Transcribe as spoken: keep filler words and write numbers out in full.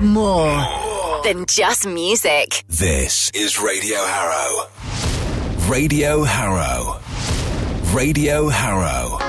More than just music. This is Radio Harrow. Radio Harrow. Radio Harrow.